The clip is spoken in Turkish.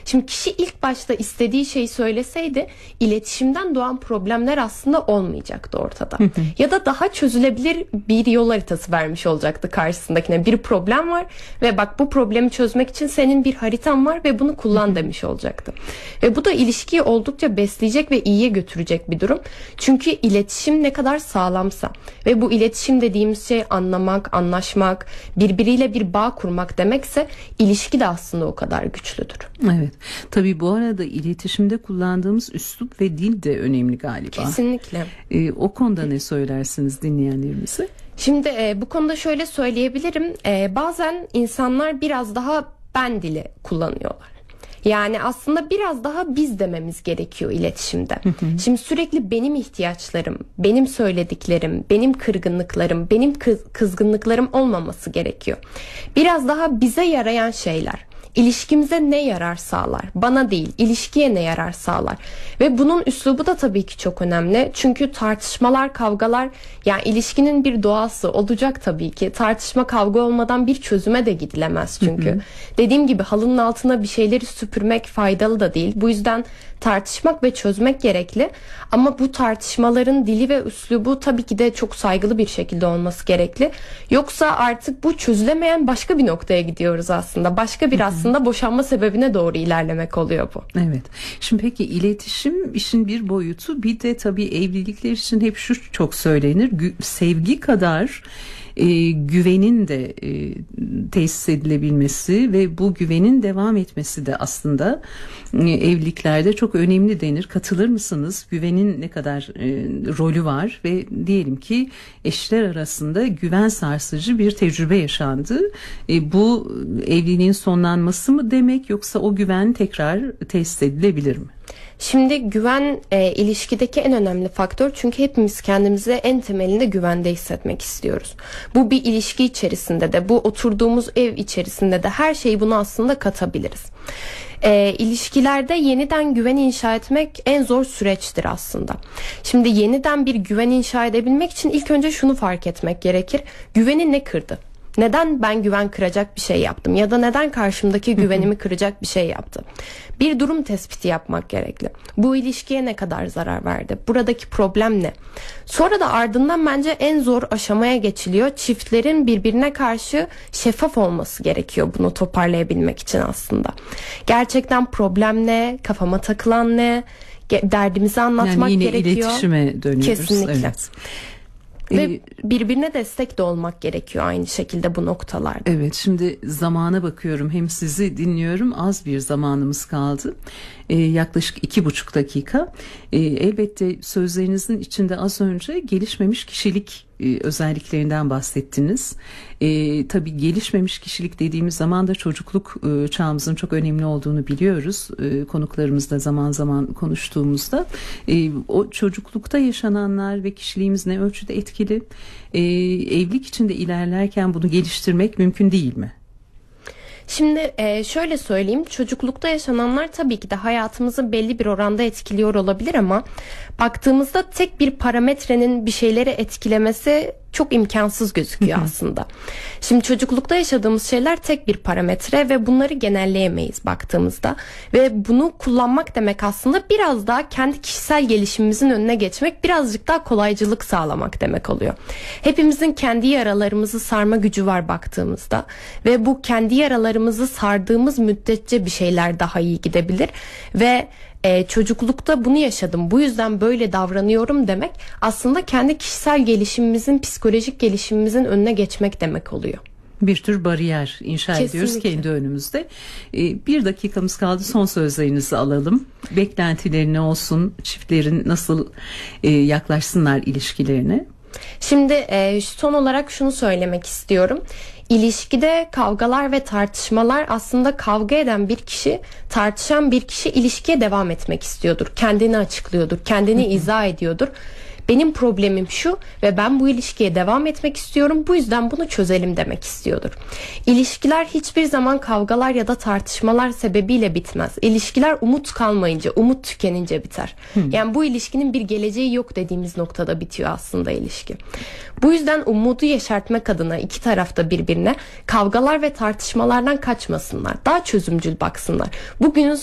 Şimdi kişi ilk başta istediği şeyi söyleseydi iletişimden doğan problemler aslında olmayacaktı ortada. Ya da daha çözülebilir bir yol haritası vermiş olacaktı karşısındakine. Bir problem var ve bak bu problemi çözmek için senin bir haritan var ve bunu kullan demiş olacaktı. Ve bu da ilişkiyi oldukça besleyecek ve iyiye götürecek bir durum. Çünkü iletişim ne kadar sağlamsa ve bu iletişim dediğimiz şey anlamak, anlaşmak, birbiriyle bir bağ kurmak demekse ilişki de aslında o kadar güçlüdür. Evet. Tabii bu arada iletişimde kullandığımız üslup ve dil de önemli galiba. Kesinlikle. O konuda ne söylersiniz dinleyenlerimize? Şimdi bu konuda şöyle söyleyebilirim. Bazen insanlar biraz daha ben dili kullanıyorlar. Yani aslında biraz daha biz dememiz gerekiyor iletişimde. Şimdi sürekli benim ihtiyaçlarım, benim söylediklerim, benim kırgınlıklarım, benim kızgınlıklarım olmaması gerekiyor. Biraz daha bize yarayan şeyler. İlişkimize ne yarar sağlar? Bana değil, ilişkiye ne yarar sağlar? Ve bunun üslubu da tabii ki çok önemli. Çünkü tartışmalar, kavgalar, yani ilişkinin bir doğası olacak tabii ki. Tartışma, kavga olmadan bir çözüme de gidilemez çünkü. Dediğim gibi halının altına bir şeyleri süpürmek faydalı da değil. Bu yüzden tartışmak ve çözmek gerekli. Ama bu tartışmaların dili ve üslubu tabii ki de çok saygılı bir şekilde olması gerekli. Yoksa artık bu çözülemeyen başka bir noktaya gidiyoruz aslında. Başka bir aslında boşanma sebebine doğru ilerlemek oluyor bu. Evet. Şimdi peki iletişim işin bir boyutu. Bir de tabii evlilikler için hep şu çok söylenir. Sevgi kadar güvenin de tesis edilebilmesi ve bu güvenin devam etmesi de aslında evliliklerde çok önemli denir. Katılır mısınız? Güvenin ne kadar rolü var ve diyelim ki eşler arasında güven sarsıcı bir tecrübe yaşandı. Bu evliliğin sonlanması mı demek yoksa o güven tekrar tesis edilebilir mi? Şimdi güven ilişkideki en önemli faktör, çünkü hepimiz kendimizi en temelinde güvende hissetmek istiyoruz. Bu bir ilişki içerisinde de, bu oturduğumuz ev içerisinde de her şeyi buna aslında katabiliriz. İlişkilerde yeniden güven inşa etmek en zor süreçtir aslında. Şimdi yeniden bir güven inşa edebilmek için ilk önce şunu fark etmek gerekir. Güveni ne kırdı? Neden ben güven kıracak bir şey yaptım ya da neden karşımdaki güvenimi kıracak bir şey yaptı? Bir durum tespiti yapmak gerekli. Bu ilişkiye ne kadar zarar verdi? Buradaki problem ne? Sonra da ardından bence en zor aşamaya geçiliyor. Çiftlerin birbirine karşı şeffaf olması gerekiyor bunu toparlayabilmek için aslında. Gerçekten problem ne? Kafama takılan ne? Derdimizi anlatmak yani yine gerekiyor. İletişime dönüyoruz. Kesinlikle. Evet. Ve birbirine destek de olmak gerekiyor aynı şekilde bu noktalarda. Evet, şimdi zamana bakıyorum, hem sizi dinliyorum, az bir zamanımız kaldı. Yaklaşık 2,5 dakika. Elbette sözlerinizin içinde az önce gelişmemiş kişilik özelliklerinden bahsettiniz. Tabii gelişmemiş kişilik dediğimiz zaman da çocukluk çağımızın çok önemli olduğunu biliyoruz. Konuklarımızla zaman zaman konuştuğumuzda o çocuklukta yaşananlar ve kişiliğimiz ne ölçüde etkili? Evlilik içinde ilerlerken bunu geliştirmek mümkün değil mi? Şimdi şöyle söyleyeyim, çocuklukta yaşananlar tabii ki de hayatımızı belli bir oranda etkiliyor olabilir ama baktığımızda tek bir parametrenin bir şeyleri etkilemesi çok imkansız gözüküyor aslında. Şimdi çocuklukta yaşadığımız şeyler tek bir parametre ve bunları genelleyemeyiz baktığımızda. Ve bunu kullanmak demek aslında biraz daha kendi kişisel gelişimimizin önüne geçmek, birazcık daha kolaycılık sağlamak demek oluyor. Hepimizin kendi yaralarımızı sarma gücü var baktığımızda ve bu kendi yaralarımızı sardığımız müddetçe bir şeyler daha iyi gidebilir ve çocuklukta bunu yaşadım, bu yüzden böyle davranıyorum demek aslında kendi kişisel gelişimimizin, psikolojik gelişimimizin önüne geçmek demek oluyor. Bir tür bariyer inşa ediyoruz kendi önümüzde. 1 dakikamız kaldı, son sözlerinizi alalım. Beklentileri ne olsun, çiftlerin nasıl yaklaşsınlar ilişkilerine? Şimdi son olarak şunu söylemek istiyorum. İlişkide kavgalar ve tartışmalar, aslında kavga eden bir kişi, tartışan bir kişi ilişkiye devam etmek istiyordur. Kendini açıklıyordur, kendini izah ediyordur. Benim problemim şu ve ben bu ilişkiye devam etmek istiyorum, bu yüzden bunu çözelim demek istiyordur. İlişkiler hiçbir zaman kavgalar ya da tartışmalar sebebiyle bitmez. İlişkiler umut kalmayınca, umut tükenince biter. Yani bu ilişkinin bir geleceği yok dediğimiz noktada bitiyor aslında ilişki. Bu yüzden umudu yeşertmek adına iki tarafta birbirine kavgalar ve tartışmalardan kaçmasınlar. Daha çözümcül baksınlar. Bugünün